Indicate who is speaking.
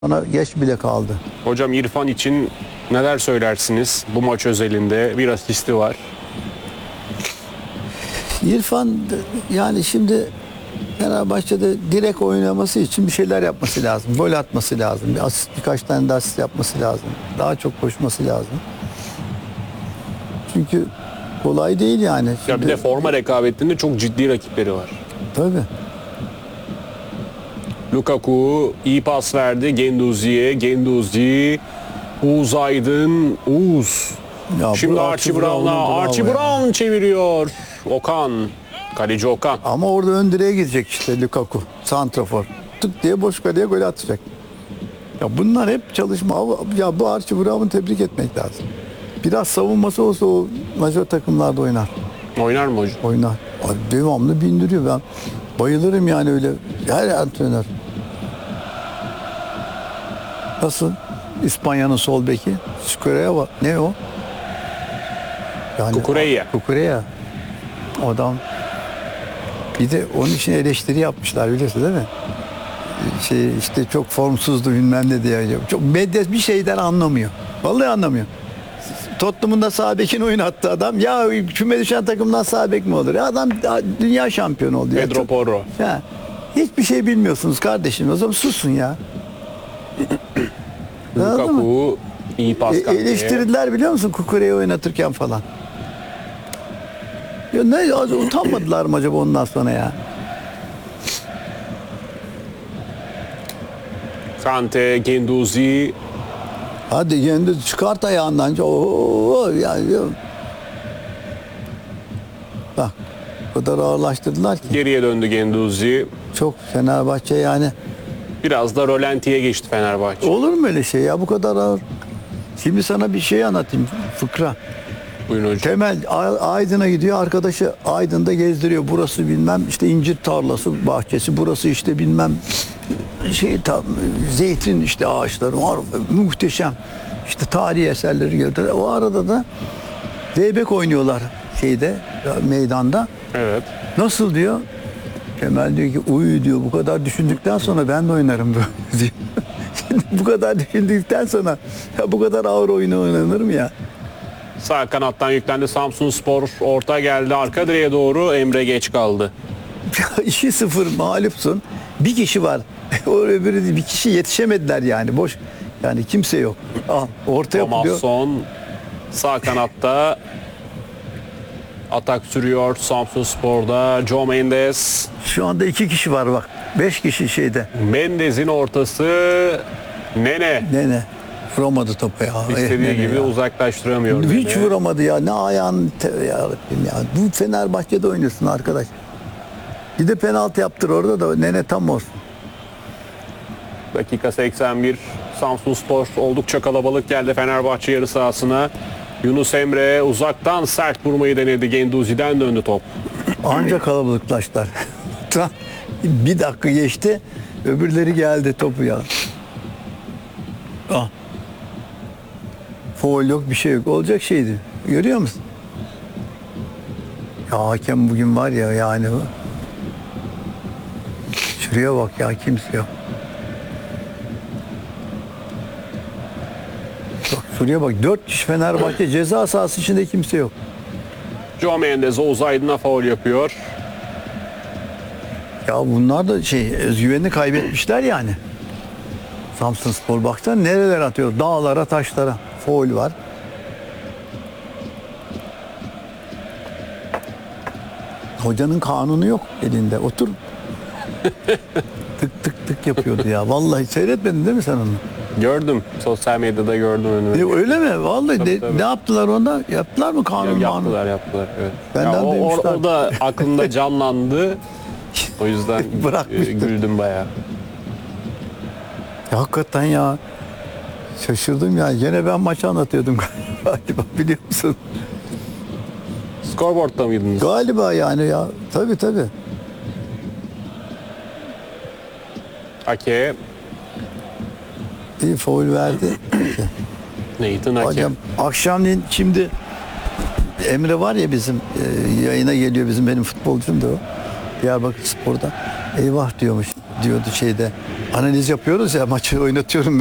Speaker 1: Bana geç bile kaldı.
Speaker 2: Hocam İrfan için neler söylersiniz? Bu maç özelinde bir asisti var.
Speaker 1: İrfan yani şimdi Fenerbahçe'de direkt oynaması için bir şeyler yapması lazım. Gol atması lazım. Birkaç tane de asist yapması lazım. Daha çok koşması lazım. Çünkü kolay değil yani.
Speaker 2: Ya bir de forma rekabetinde çok ciddi rakipleri var.
Speaker 1: Tabii.
Speaker 2: Lukaku iyi pas verdi Guendouzi'ye. Guendouzi, Uğuz Aydın, Uğuz.
Speaker 1: Ya
Speaker 2: Şimdi
Speaker 1: bu
Speaker 2: Archie Brown'a. Archie
Speaker 1: bravo ya.
Speaker 2: Brown çeviriyor. Okan. Kaleci Okan.
Speaker 1: Ama orada ön direğe gidecek işte Lukaku. Santrafor. Tık diye boş kaleye gol atacak. Ya bunlar hep çalışma. Ya bu Archie Brown'u tebrik etmek lazım. Biraz savunması olsa o majör takımlarda oynar.
Speaker 2: Oynar mı hocam?
Speaker 1: Oynar. Devamlı bindiriyor. Ben bayılırım yani öyle. Her antrenör. Nasıl? İspanya'nın sol beki. Cucurella var. Ne o? Yani, Cucurella. Adam. Bir de onun için eleştiri yapmışlar biliyorsun değil mi? İşte çok formsuzdu bilmem ne diye. Çok medya bir şeyden anlamıyor. Vallahi anlamıyor. Tottenham'ın da sağ bekini oynattı adam. Ya küme düşen takımdan sağ bek mi olur? Ya adam dünya şampiyonu oldu.
Speaker 2: Pedro Porro.
Speaker 1: Ya, hiçbir şey bilmiyorsunuz kardeşim. O zaman susun ya.
Speaker 2: Lukaku iyi pas kaptı.
Speaker 1: Eleştirdiler biliyor musun Cucurella'yı oynatırken falan. Ya ne utanmadılar mı acaba ondan sonra ya?
Speaker 2: Kante, Guendouzi.
Speaker 1: Hadi kendi çıkart ayağından. Yani. Bak o kadar ağırlaştırdılar ki.
Speaker 2: Geriye döndü Guendouzi.
Speaker 1: Çok Fenerbahçe yani.
Speaker 2: Biraz da rolantiye geçti Fenerbahçe.
Speaker 1: Olur mu öyle şey ya bu kadar ağır? Şimdi sana bir şey anlatayım fıkra.
Speaker 2: Buyurun hocam.
Speaker 1: Temel Aydın'a gidiyor arkadaşı Aydın'da gezdiriyor. Burası bilmem işte incir tarlası bahçesi. Burası işte bilmem zeytin işte ağaçları var. Muhteşem. İşte tarihi eserleri gördüler. O arada da zeybek oynuyorlar meydanda.
Speaker 2: Evet.
Speaker 1: Nasıl diyor? Temel diyor ki uyu diyor bu kadar düşündükten sonra ben de oynarım diyor. Şimdi bu kadar düşündükten sonra ya bu kadar ağır oyunu oynanır mı ya?
Speaker 2: Sağ kanattan yüklendi Samsunspor. Orta geldi arka direğe doğru. Emre geç kaldı.
Speaker 1: 2-0 mağlupsun. Bir kişi var. O öbürü bir kişi yetişemediler yani. Boş. Yani kimse yok. Al orta yapılıyor.
Speaker 2: Thomasson sağ kanatta atak sürüyor Samsunspor'da. Joe Mendes.
Speaker 1: Şu anda 2 kişi var bak. 5 kişi şeyde.
Speaker 2: Mendes'in ortası Nene.
Speaker 1: Ne? Vuramadı topu ya.
Speaker 2: İstediği gibi
Speaker 1: ya.
Speaker 2: uzaklaştıramıyor.
Speaker 1: Hiç
Speaker 2: Nene.
Speaker 1: vuramadı ya. Ne ayağın ya Rabbim ya. Bu Fenerbahçe'de oynuyorsun arkadaş. Bir de penaltı yaptır orada da Nene tam olsun.
Speaker 2: Dakika 81. Samsunspor oldukça kalabalık geldi Fenerbahçe yarı sahasına. Yunus Emre uzaktan sert vurmayı denedi. Guendouzi'den döndü top.
Speaker 1: Anca kalabalıklaştılar. Bir dakika geçti. Öbürleri geldi topu ya. Ah. Foul yok bir şey yok. Olacak şeydi. Görüyor musun? Ya hakem bugün var ya yani. Şuraya bak ya kimse yok. Bak şuraya bak 4 kişi Fenerbahçe ceza sahası içinde kimse yok.
Speaker 2: Joe Mendes Oğuz Aydın'a faul yapıyor.
Speaker 1: Ya bunlar da özgüvenini kaybetmişler yani. Samsunspor baksana nereler atıyor? Dağlara, taşlara. Faul var. Hocanın kanunu yok elinde. Otur. Tık tık tık yapıyordu ya. Vallahi seyretmedin değil mi sen onu?
Speaker 2: Gördüm. Sosyal medyada gördüm önümü.
Speaker 1: Öyle mi? Vallahi
Speaker 2: Tabii.
Speaker 1: ne yaptılar onda? Yaptılar mı kanun?
Speaker 2: Yaptılar evet.
Speaker 1: Benden
Speaker 2: Ya
Speaker 1: duymuşlar.
Speaker 2: o da aklımda canlandı. O yüzden
Speaker 1: Bırakmıştır.
Speaker 2: güldüm bayağı.
Speaker 1: Ya hakikaten ya. Şaşırdım ya. Gene ben maçı anlatıyordum galiba biliyor musun?
Speaker 2: Scoreboard'da mıydınız?
Speaker 1: Galiba yani ya. Tabii.
Speaker 2: Ake,
Speaker 1: İyi faul verdi.
Speaker 2: Nathan Ake.
Speaker 1: Hocam akşamleyin şimdi Emre var ya bizim yayına geliyor benim futbolcum da o. Diyarbakır Spor'da. Eyvah diyordu analiz yapıyoruz ya, maçı oynatıyorum